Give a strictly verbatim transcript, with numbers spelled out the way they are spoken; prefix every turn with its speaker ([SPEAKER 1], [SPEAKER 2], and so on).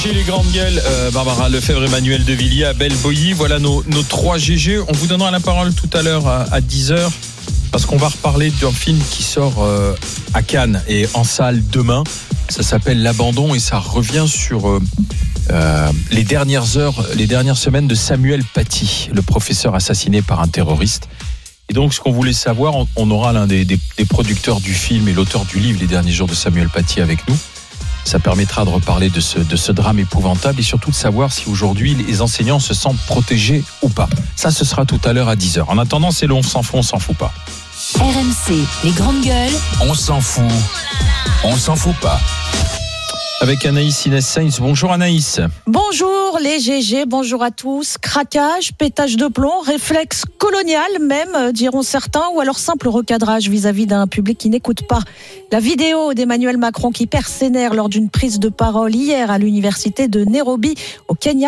[SPEAKER 1] G G, les grandes gueules, euh, Barbara Lefebvre, Emmanuel Devilliers, Abel Boilly, voilà nos, nos trois G G. On vous donnera la parole tout à l'heure à, à dix heures, parce qu'on va reparler d'un film qui sort euh, à Cannes et en salle demain. Ça s'appelle L'Abandon et ça revient sur euh, euh, les dernières heures, les dernières semaines de Samuel Paty, le professeur assassiné par un terroriste. Et donc, ce qu'on voulait savoir, on, on aura l'un des, des, des producteurs du film et l'auteur du livre Les derniers jours de Samuel Paty avec nous. Ça permettra de reparler de ce, de ce drame épouvantable et surtout de savoir si aujourd'hui les enseignants se sentent protégés ou pas. Ça, ce sera tout à l'heure à dix heures. En attendant, c'est le on s'en fout, on s'en fout pas.
[SPEAKER 2] R M C, les grandes gueules.
[SPEAKER 3] On s'en fout, on s'en fout pas.
[SPEAKER 1] Avec Anaïs Inès Sainz. Bonjour Anaïs.
[SPEAKER 4] Bonjour les G G, bonjour à tous. Craquage, pétage de plomb, réflexe colonial même, diront certains, ou alors simple recadrage vis-à-vis d'un public qui n'écoute pas. La vidéo d'Emmanuel Macron qui perd ses nerfs lors d'une prise de parole hier à l'université de Nairobi au Kenya